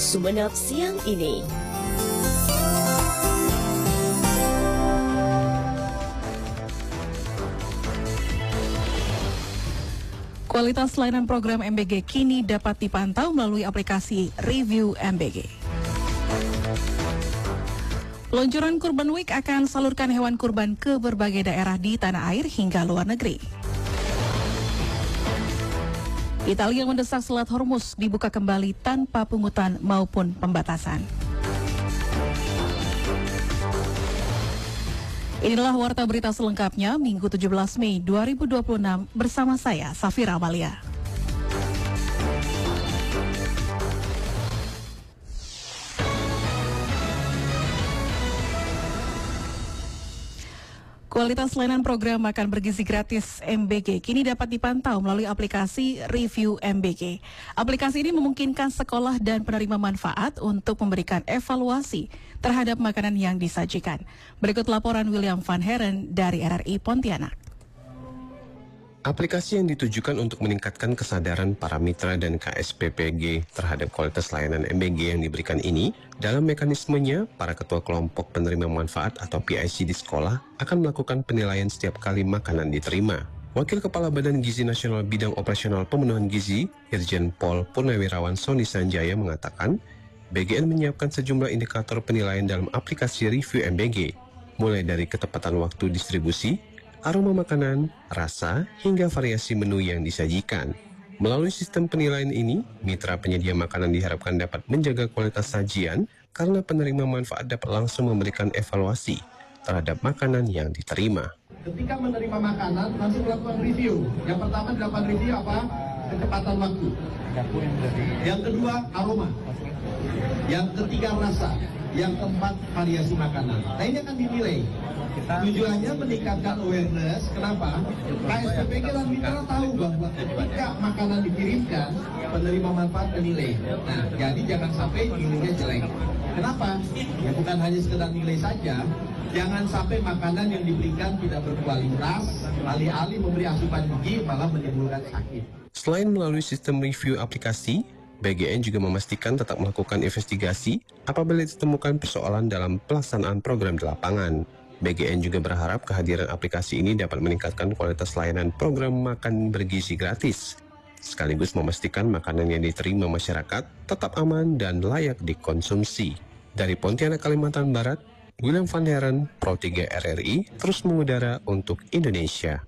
Sumeneb siang ini. Kualitas layanan program MBG kini dapat dipantau melalui aplikasi Review MBG. Peluncuran Kurban Week akan salurkan hewan kurban ke berbagai daerah di tanah air hingga luar negeri. Italia mendesak Selat Hormuz dibuka kembali tanpa pungutan maupun pembatasan. Inilah warta berita selengkapnya Minggu 17 Mei 2026 bersama saya, Safira Amalia. Kualitas layanan program makan bergizi gratis MBG kini dapat dipantau melalui aplikasi Review MBG. Aplikasi ini memungkinkan sekolah dan penerima manfaat untuk memberikan evaluasi terhadap makanan yang disajikan. Berikut laporan William Van Heren dari RRI Pontianak. Aplikasi yang ditujukan untuk meningkatkan kesadaran para mitra dan KSPPG terhadap kualitas layanan MBG yang diberikan ini, dalam mekanismenya, para ketua kelompok penerima manfaat atau PIC di sekolah akan melakukan penilaian setiap kali makanan diterima. Wakil Kepala Badan Gizi Nasional Bidang Operasional Pemenuhan Gizi, Irjen Pol Purnawirawan Sony Sanjaya mengatakan, BGN menyiapkan sejumlah indikator penilaian dalam aplikasi Review MBG, mulai dari ketepatan waktu distribusi, aroma makanan, rasa, hingga variasi menu yang disajikan. Melalui sistem penilaian ini, mitra penyedia makanan diharapkan dapat menjaga kualitas sajian karena penerima manfaat dapat langsung memberikan evaluasi terhadap makanan yang diterima. Ketika menerima makanan, langsung melakukan review. Yang pertama dilakukan review apa? Kecepatan waktu. Yang kedua, aroma. Yang ketiga, rasa. Yang keempat, variasi makanan. Nah, ini akan dinilai. Tujuannya meningkatkan awareness. Kenapa? KSPPG dan mitra tahu bahwa ketika makanan dikirimkan, penerima manfaat menilai. Nah, jadi jangan sampai nilainya jelek. Kenapa? Ya bukan hanya sekedar nilai saja. Jangan sampai makanan yang diberikan tidak berkualitas, alih-alih memberi asupan gizi malah menimbulkan sakit. Selain melalui sistem review aplikasi, BGN juga memastikan tetap melakukan investigasi apabila ditemukan persoalan dalam pelaksanaan program di lapangan. BGN juga berharap kehadiran aplikasi ini dapat meningkatkan kualitas layanan program makan bergizi gratis, sekaligus memastikan makanan yang diterima masyarakat tetap aman dan layak dikonsumsi. Dari Pontianak, Kalimantan Barat, William Van Heren, Pro 3 RRI, terus mengudara untuk Indonesia.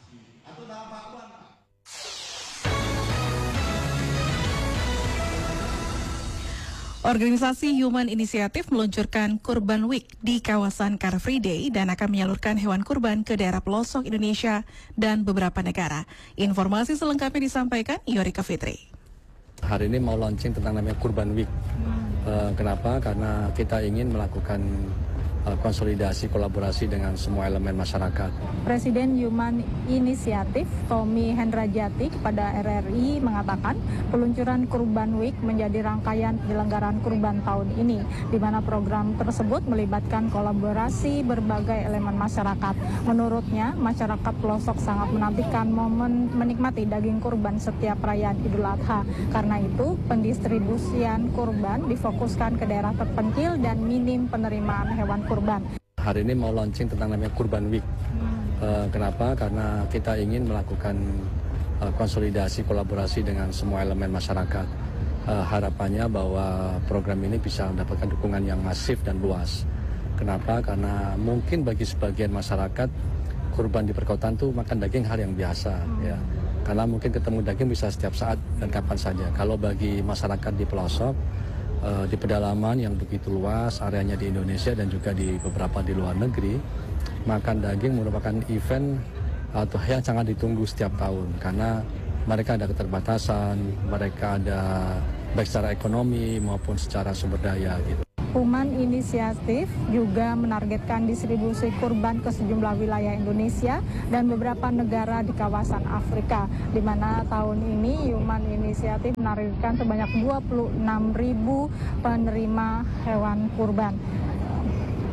Organisasi Human Initiative meluncurkan Kurban Week di kawasan Car Free Day dan akan menyalurkan hewan kurban ke daerah pelosok Indonesia dan beberapa negara. Informasi selengkapnya disampaikan Yorika Fitri. Hari ini mau launching tentang namanya Kurban Week. Kenapa? Karena kita ingin melakukan konsolidasi kolaborasi dengan semua elemen masyarakat. Presiden Human Initiative Tommy Hendrajati kepada RRI mengatakan peluncuran Kurban Week menjadi rangkaian penyelenggaraan kurban tahun ini, di mana program tersebut melibatkan kolaborasi berbagai elemen masyarakat. Menurutnya, masyarakat pelosok sangat menantikan momen menikmati daging kurban setiap perayaan Idul Adha. Karena itu, pendistribusian kurban difokuskan ke daerah terpencil dan minim penerimaan hewan kurban. Hari ini mau launching tentang namanya Kurban Week. Kenapa? Karena kita ingin melakukan konsolidasi kolaborasi dengan semua elemen masyarakat. Harapannya bahwa program ini bisa mendapatkan dukungan yang masif dan luas. Kenapa? Karena mungkin bagi sebagian masyarakat kurban di perkotaan itu makan daging hal yang biasa, ya. Karena mungkin ketemu daging bisa setiap saat dan kapan saja. Kalau bagi masyarakat di pelosok, di pedalaman yang begitu luas areanya di Indonesia dan juga di beberapa di luar negeri, makan daging merupakan event atau yang sangat ditunggu setiap tahun karena mereka ada keterbatasan, mereka ada baik secara ekonomi maupun secara sumber daya gitu. Human Initiative juga menargetkan distribusi kurban ke sejumlah wilayah Indonesia dan beberapa negara di kawasan Afrika, di mana tahun ini Human Initiative menargetkan sebanyak 26.000 penerima hewan kurban.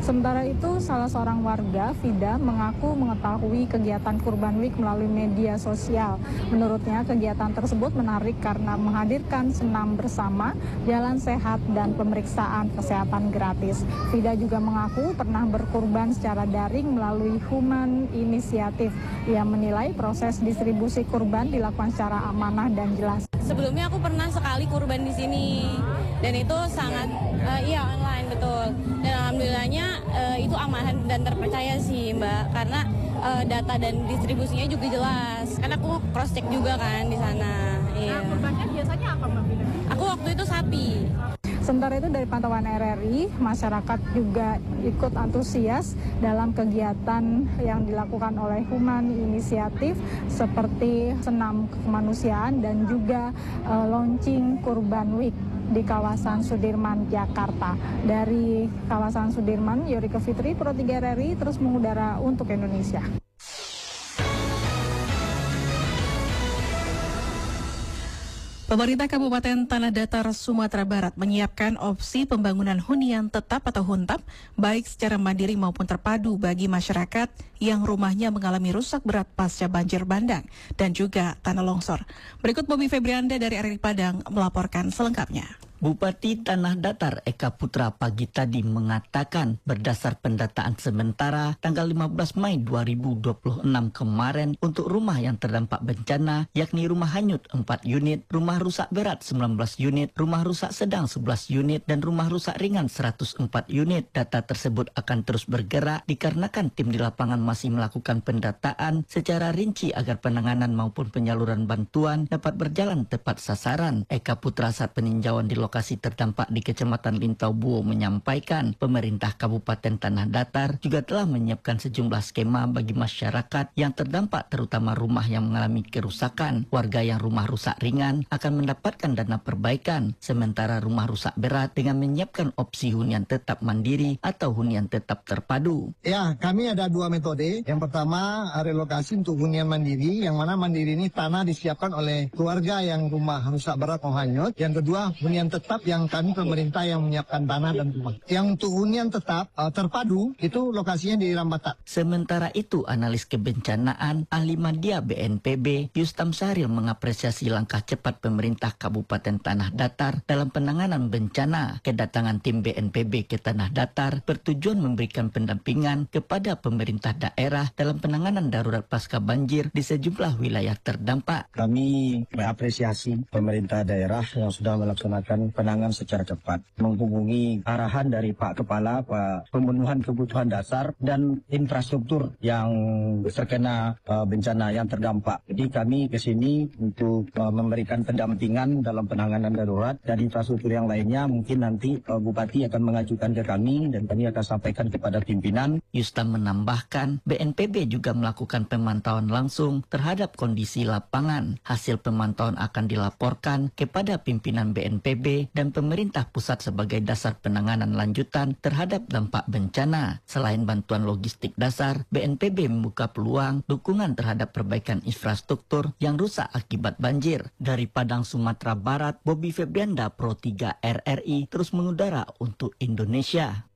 Sementara itu, salah seorang warga, Vida, mengaku mengetahui kegiatan Kurban Week melalui media sosial. Menurutnya, kegiatan tersebut menarik karena menghadirkan senam bersama, jalan sehat, dan pemeriksaan kesehatan gratis. Vida juga mengaku pernah berkurban secara daring melalui Human Initiative. Ia menilai proses distribusi kurban dilakukan secara amanah dan jelas. Sebelumnya aku pernah sekali kurban di sini dan itu sangat online betul. Dan alhamdulillahnya itu aman dan terpercaya sih Mbak, karena data dan distribusinya juga jelas. Karena aku cross check juga kan di sana. Iya. Kurbannya biasanya apa Mbak? Aku waktu itu sapi. Sementara itu dari pantauan RRI, masyarakat juga ikut antusias dalam kegiatan yang dilakukan oleh Human Initiative seperti senam kemanusiaan dan juga launching Kurban Week di kawasan Sudirman, Jakarta. Dari kawasan Sudirman, Yorike Fitri, Pro 3 RRI terus mengudara untuk Indonesia. Pemerintah Kabupaten Tanah Datar, Sumatera Barat menyiapkan opsi pembangunan hunian tetap atau huntap, baik secara mandiri maupun terpadu bagi masyarakat yang rumahnya mengalami rusak berat pasca banjir bandang dan juga tanah longsor. Berikut Bobby Febrianda dari RRI Padang melaporkan selengkapnya. Bupati Tanah Datar Eka Putra pagi tadi mengatakan berdasar pendataan sementara tanggal 15 Mei 2026 kemarin untuk rumah yang terdampak bencana yakni rumah hanyut 4 unit, rumah rusak berat 19 unit, rumah rusak sedang 11 unit dan rumah rusak ringan 104 unit. Data tersebut akan terus bergerak dikarenakan tim di lapangan masih melakukan pendataan secara rinci agar penanganan maupun penyaluran bantuan dapat berjalan tepat sasaran. Eka Putra saat peninjauan di lokasi terdampak di Kecamatan Lintau Buo menyampaikan pemerintah Kabupaten Tanah Datar juga telah menyiapkan sejumlah skema bagi masyarakat yang terdampak terutama rumah yang mengalami kerusakan. Warga yang rumah rusak ringan akan mendapatkan dana perbaikan, sementara rumah rusak berat dengan menyiapkan opsi hunian tetap mandiri atau hunian tetap terpadu. Ya, kami ada dua metode. Yang pertama relokasi untuk hunian mandiri, yang mana mandiri ini tanah disiapkan oleh keluarga yang rumah rusak berat mau hanyut. Yang kedua hunian tetap yang kami pemerintah yang menyiapkan tanah dan rumah. Yang untuk hunian tetap terpadu itu lokasinya di Rambata. Sementara itu analis kebencanaan ahli media BNPB Yustam Sahril mengapresiasi langkah cepat pemerintah Kabupaten Tanah Datar dalam penanganan bencana. Kedatangan tim BNPB ke Tanah Datar bertujuan memberikan pendampingan kepada pemerintah daerah dalam penanganan darurat pasca banjir di sejumlah wilayah terdampak. Kami mengapresiasi pemerintah daerah yang sudah melaksanakan penanganan secara cepat, menghubungi arahan dari Pak Kepala, pemenuhan kebutuhan dasar dan infrastruktur yang terkena bencana yang terdampak. Jadi kami ke sini untuk memberikan pendampingan dalam penanganan darurat dan infrastruktur yang lainnya. Mungkin nanti Bupati akan mengajukan ke kami dan kami akan sampaikan kepada pimpinan. Yustam menambahkan, BNPB juga melakukan pemantauan langsung terhadap kondisi lapangan. Hasil pemantauan akan dilaporkan kepada pimpinan BNPB dan pemerintah pusat sebagai dasar penanganan lanjutan terhadap dampak bencana. Selain bantuan logistik dasar, BNPB membuka peluang dukungan terhadap perbaikan infrastruktur yang rusak akibat banjir. Dari Padang, Sumatera Barat, Bobby Febrianda, Pro 3 RRI, terus mengudara untuk Indonesia.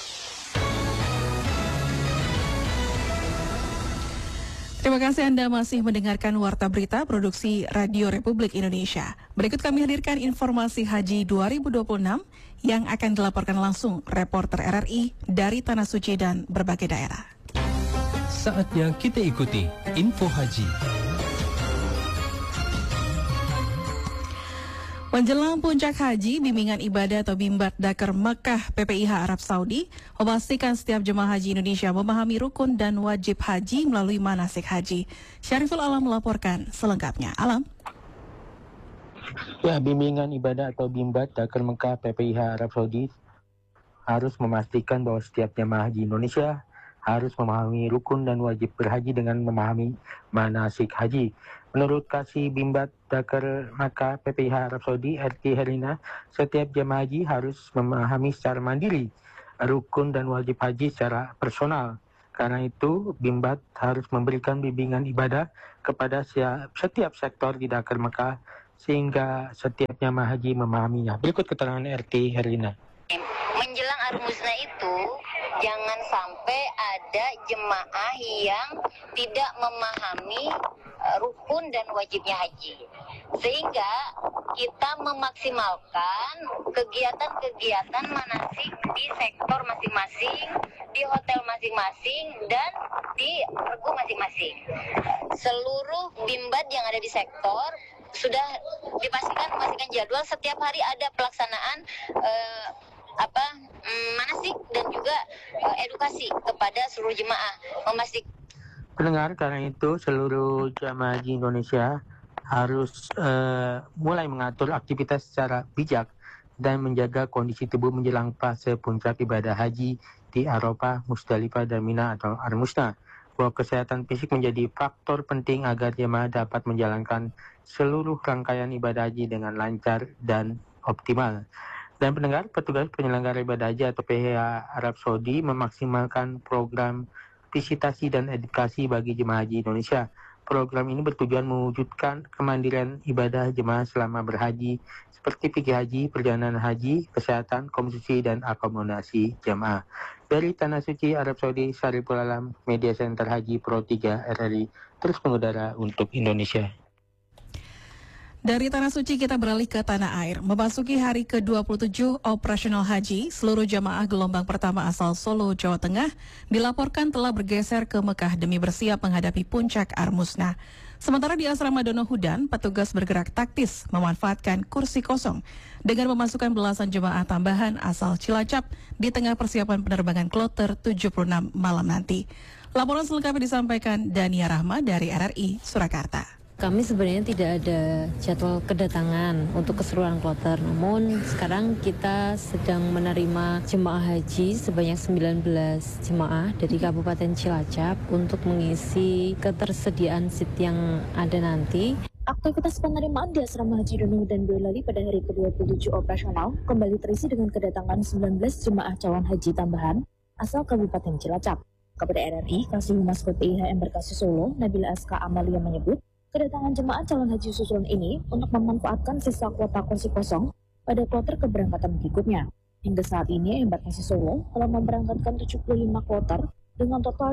Terima kasih Anda masih mendengarkan Warta Berita Produksi Radio Republik Indonesia. Berikut kami hadirkan informasi Haji 2026 yang akan dilaporkan langsung reporter RRI dari Tanah Suci dan berbagai daerah. Saatnya kita ikuti info haji. Menjelang puncak haji, bimbingan ibadah atau Bimbat Dakar Mekah PPIH Arab Saudi memastikan setiap jemaah haji Indonesia memahami rukun dan wajib haji melalui manasik haji. Syariful Alam melaporkan selengkapnya. Alam. Ya, bimbingan ibadah atau Bimbat Dakar Mekah PPIH Arab Saudi harus memastikan bahwa setiap jemaah haji Indonesia harus memahami rukun dan wajib berhaji dengan memahami manasik haji. Menurut Kasih Bimbat Dakar Mekah PPIH Arab Saudi RT Herina, setiap jemaah haji harus memahami secara mandiri rukun dan wajib haji secara personal. Karena itu, Bimbat harus memberikan bimbingan ibadah kepada setiap sektor di Dakar Mekah sehingga setiap jemaah haji memahaminya. Berikut keterangan RT Herina. Menjelang Armusna itu jangan sampai ada jemaah yang tidak memahami rukun dan wajibnya haji. Sehingga kita memaksimalkan kegiatan-kegiatan manasik di sektor masing-masing, di hotel masing-masing, dan di regu masing-masing. Seluruh bimbat yang ada di sektor sudah memastikan jadwal setiap hari ada pelaksanaan manasik dan juga edukasi kepada seluruh jemaah memastikan. Pendengar, karena itu seluruh jamaah haji Indonesia harus mulai mengatur aktivitas secara bijak dan menjaga kondisi tubuh menjelang fase puncak ibadah haji di Arafah, Musdalifah, dan Mina atau Al-Musna. Bahwa kesehatan fisik menjadi faktor penting agar jemaah dapat menjalankan seluruh rangkaian ibadah haji dengan lancar dan optimal. Dan pendengar, petugas penyelenggara ibadah haji atau PPIH Arab Saudi memaksimalkan program visitasi dan edukasi bagi jemaah haji Indonesia. Program ini bertujuan mewujudkan kemandirian ibadah jemaah selama berhaji seperti fikih haji, perjalanan haji, kesehatan, konsumsi, dan akomodasi jemaah. Dari Tanah Suci Arab Saudi, Syariful Alam, Media Center Haji Pro 3 RRI, terus mengudara untuk Indonesia. Dari Tanah Suci kita beralih ke Tanah Air. Memasuki hari ke-27 operasional haji, seluruh jamaah gelombang pertama asal Solo, Jawa Tengah dilaporkan telah bergeser ke Mekah demi bersiap menghadapi puncak Ar-Musna. Sementara di Asrama Dono Hudan, petugas bergerak taktis memanfaatkan kursi kosong dengan memasukkan belasan jemaah tambahan asal Cilacap di tengah persiapan penerbangan Kloter 76 malam nanti. Laporan selengkapnya disampaikan Dania Rahma dari RRI Surakarta. Kami sebenarnya tidak ada jadwal kedatangan untuk keseluruhan kloter, namun sekarang kita sedang menerima jemaah haji sebanyak 19 jemaah dari Kabupaten Cilacap untuk mengisi ketersediaan seat yang ada nanti. Aktivitas penerimaan di Asrama Haji Dono Hudan Boyolali pada hari ke-27 operasional kembali terisi dengan kedatangan 19 jemaah calon haji tambahan asal Kabupaten Cilacap. Kepada RRI, Kasih Humas PPIH Embarkasi Solo, Nabila Aska Amalia menyebut, kedatangan jemaah calon haji susulan ini untuk memanfaatkan sisa kuota kursi kosong pada kloter keberangkatan berikutnya. Hingga saat ini, Embarkasi Solo telah memberangkatkan 75 kloter dengan total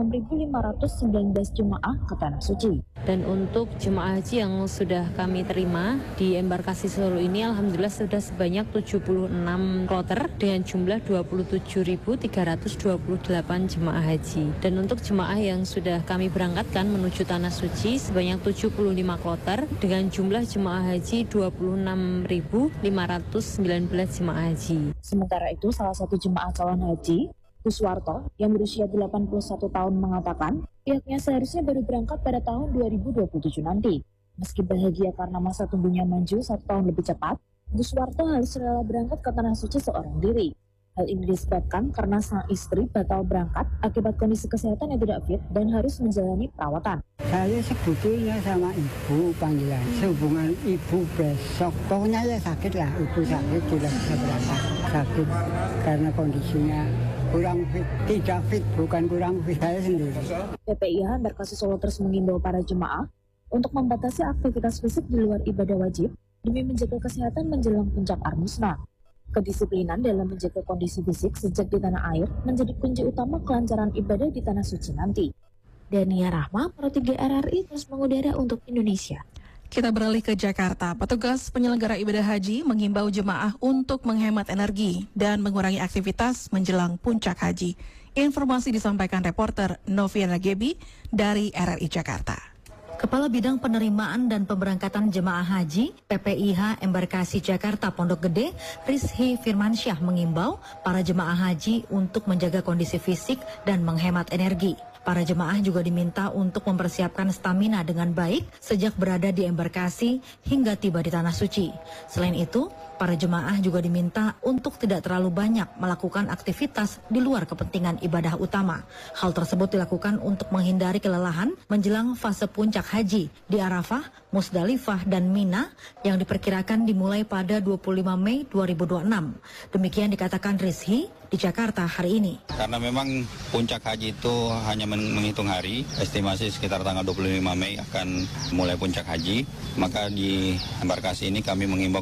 26.519 jemaah ke Tanah Suci. Dan untuk jemaah haji yang sudah kami terima di Embarkasi Solo ini, alhamdulillah sudah sebanyak 76 kloter dengan jumlah 27.328 jemaah haji. Dan untuk jemaah yang sudah kami berangkatkan menuju Tanah Suci sebanyak 75 kloter dengan jumlah jemaah haji 26.519 jemaah haji. Sementara itu, salah satu jemaah calon haji, Kuswarto, yang berusia 81 tahun mengatakan pihaknya seharusnya baru berangkat pada tahun 2027 nanti. Meski bahagia karena masa tunggunya maju 1 tahun lebih cepat, Kuswarto harus rela berangkat ke Tanah Suci seorang diri. Hal ini disebabkan karena sang istri batal berangkat akibat kondisi kesehatan yang tidak fit dan harus menjalani perawatan. Saya sebetulnya sama ibu panggilan, sehubungan ibu besok, pokoknya ya sakit lah, ibu sakit tidak bisa berangkat, sakit karena kondisinya kurang fit, tidak fit, bukan kurang fit, saya sendiri. PPIH Embarkasi Solo terus mengimbau para jemaah untuk membatasi aktivitas fisik di luar ibadah wajib demi menjaga kesehatan menjelang puncak Ar-Musna. Kedisiplinan dalam menjaga kondisi fisik sejak di tanah air menjadi kunci utama kelancaran ibadah di Tanah Suci nanti. Dania Rahma, Pro 3 RRI terus mengudara untuk Indonesia. Kita beralih ke Jakarta. Petugas penyelenggara ibadah haji mengimbau jemaah untuk menghemat energi dan mengurangi aktivitas menjelang puncak haji. Informasi disampaikan reporter Noviana Gebi dari RRI Jakarta. Kepala Bidang Penerimaan dan Pemberangkatan Jemaah Haji PPIH Embarkasi Jakarta Pondok Gede, Rizhi Firmansyah mengimbau para jemaah haji untuk menjaga kondisi fisik dan menghemat energi. Para jemaah juga diminta untuk mempersiapkan stamina dengan baik sejak berada di embarkasi hingga tiba di Tanah Suci. Selain itu, para jemaah juga diminta untuk tidak terlalu banyak melakukan aktivitas di luar kepentingan ibadah utama. Hal tersebut dilakukan untuk menghindari kelelahan menjelang fase puncak haji di Arafah, Musdalifah, dan Mina yang diperkirakan dimulai pada 25 Mei 2026. Demikian dikatakan Rizhi di Jakarta hari ini. Karena memang puncak haji itu hanya menghitung hari, estimasi sekitar tanggal 25 Mei akan mulai puncak haji, maka di embarkasi ini kami mengimbau